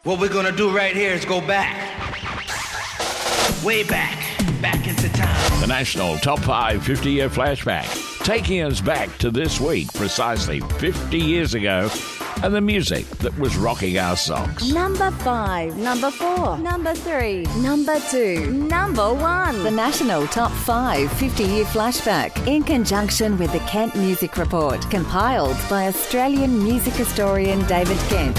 What we're gonna do right here is go back. Way back into time. The National Top 5 50-Year Flashback, taking us back to this week, precisely 50 years ago, and the music that was rocking our socks. Number 5, number 4, number 3, number 2, number 1. The National Top 5 50-Year Flashback, in conjunction with the Kent Music Report, compiled by Australian music historian David Kent.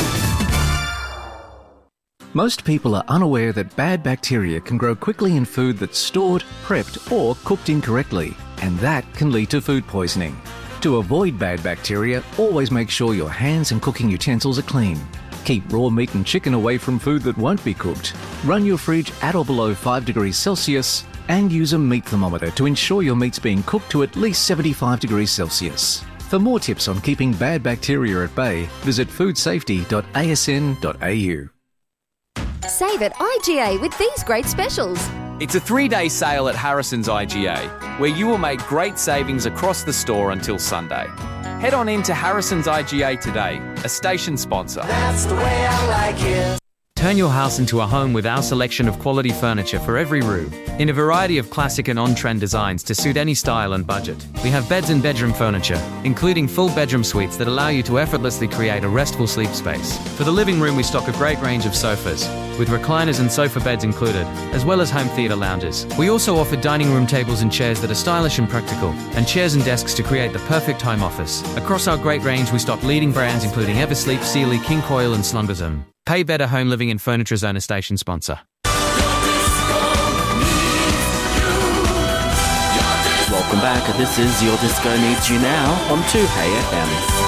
Most people are unaware that bad bacteria can grow quickly in food that's stored, prepped or cooked incorrectly, and that can lead to food poisoning. To avoid bad bacteria, always make sure your hands and cooking utensils are clean. Keep raw meat and chicken away from food that won't be cooked. Run your fridge at or below 5 degrees Celsius and use a meat thermometer to ensure your meat's being cooked to at least 75 degrees Celsius. For more tips on keeping bad bacteria at bay, visit foodsafety.asn.au. Save at IGA with these great specials. It's a 3-day sale at Harrison's IGA, where you will make great savings across the store until Sunday. Head on in to Harrison's IGA today, a station sponsor. That's the way I like it. Turn your house into a home with our selection of quality furniture for every room, in a variety of classic and on-trend designs to suit any style and budget. We have beds and bedroom furniture, including full bedroom suites that allow you to effortlessly create a restful sleep space. For the living room, we stock a great range of sofas, with recliners and sofa beds included, as well as home theatre lounges. We also offer dining room tables and chairs that are stylish and practical, and chairs and desks to create the perfect home office. Across our great range, we stock leading brands including Eversleep, Sealy, King Coil and Slumberzone. Pay Better Home Living and Furniture Zone, a station sponsor. Welcome back. This is Your Disco Needs You Now on 2Hey FM.